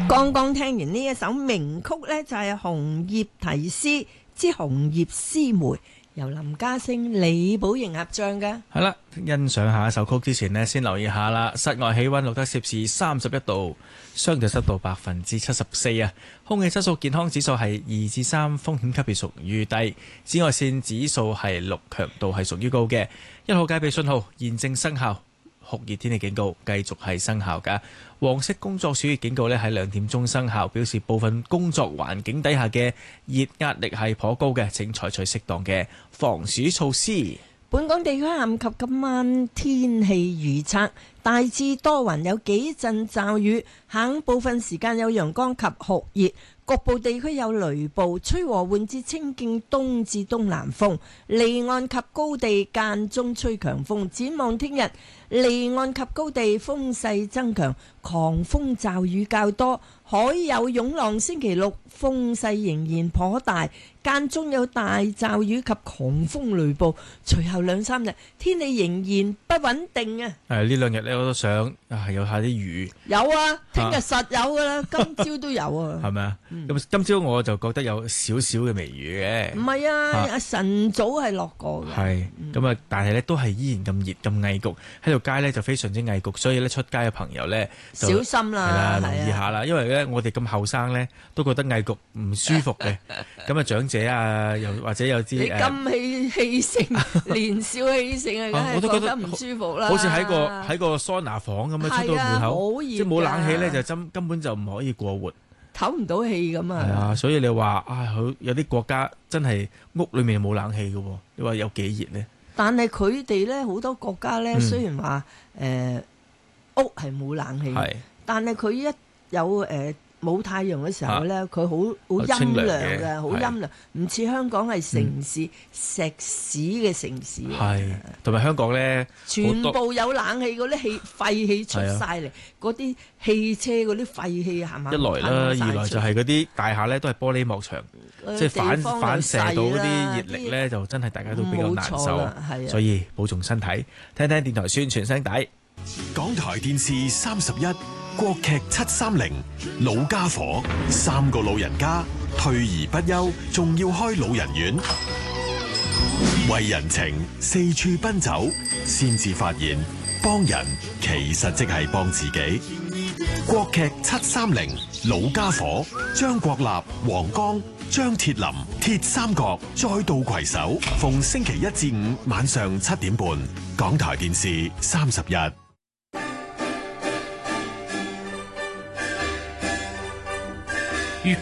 剛剛聽完呢一首名曲呢，就係紅葉提絲之紅葉絲梅，由林家聲、李寶瑩合唱嘅。 係啦，欣賞下一首曲之前呢，先留意下啦。室外氣溫錄得攝氏31度，相對濕度74%啊。空氣質素健康指數係2至3，風險級別屬於低。紫外線指數係6，強度係屬於高嘅。1號戒備信號現正生效。酷熱天氣警告繼續係生效㗎，黃色工作暑熱警告呢喺2點鐘生效，表示部分工作環境底下嘅熱壓力係頗高嘅，請採取適當嘅防暑措施。 本港地區下午及今晚天氣預測，大致多雲，有幾陣驟雨，下午部分時間有陽光及酷熱，局部地區有雷暴，吹和緩至清勁東至東南風，離岸及高地間中吹強風。展望聽日，離岸及高地風勢增強，狂風驟雨較多，海有湧浪。星期六風勢仍然頗大，間中有大驟雨及狂風雷暴。隨後2-3日天氣仍然不穩定啊！ 呢2日呢，我都想有下啲雨。 有啊，聽日實有噶啦，今朝都有啊。 係咪啊？咁今朝我就覺得有少少嘅微雨嘅。唔係啊，晨早係落過嘅。 係咁啊，但係咧都係依然咁熱咁翳焗，喺條街咧就非常之翳焗，所以咧出街嘅朋友咧小心啦， 係啦，留意下啦。因為咧我哋咁後生咧都覺得翳焗唔舒服嘅，咁啊長者啊又或者有啲你咁氣盛，年少氣盛啊， 我都覺得唔舒服啦。 好似喺個桑拿房咁樣出到門口，即係冇冷氣咧就根本就唔可以過活。 唞唔到氣咁啊！ 係啊，所以你話有啲國家真係屋裏面冇冷氣嘅，你話有幾熱呢？ 但係佢哋咧好多國家咧，雖然話屋係冇冷氣，但係佢一有冇太陽嘅時候咧，佢好陰涼嘅，好陰涼，唔似香港係城市石屎嘅城市。 係，同埋香港咧， 全部有冷氣，嗰啲廢氣出晒嚟，嗰啲汽車嗰啲廢氣係嘛？ 一來啦，二來就係嗰啲大廈咧都係玻璃幕牆，即係反射到嗰啲熱力咧，就真係大家都比較難受，所以保重身體。聽聽電台宣傳聲帶。 港台電視31國劇730老家伙，3個老人家退而不休，仲要開老人院，為人情四處奔走，先至發現幫人其實即係幫自己。國劇730老家伙，張國立、黃剛、張鐵林鐵三角再度攜手，逢星期1至5晚上7點半，港台電視31。